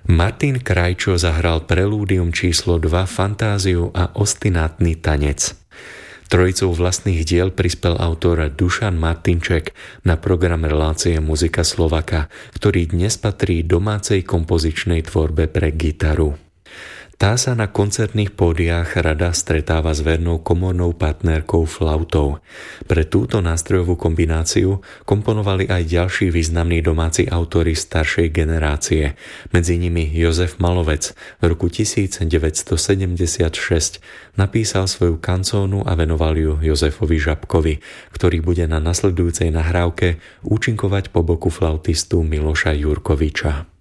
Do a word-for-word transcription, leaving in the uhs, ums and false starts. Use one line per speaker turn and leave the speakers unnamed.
Martin Krajčo zahral prelúdium číslo dva Fantáziu a ostinátny tanec. Trojicou vlastných diel prispel autor Dušan Martinček na program relácie Muzika Slovaka, ktorý dnes patrí domácej kompozičnej tvorbe pre gitaru. Tá sa na koncertných pódiách rada stretáva s vernou komornou partnerkou flautou. Pre túto nástrojovú kombináciu komponovali aj ďalší významní domáci autori staršej generácie, medzi nimi Jozef Malovec v roku devätnásťstosedemdesiatšesť napísal svoju kanzónu a venoval ju Jozefovi Žabkovi, ktorý bude na nasledujúcej nahrávke účinkovať po boku flautistu Miloša Jurkoviča.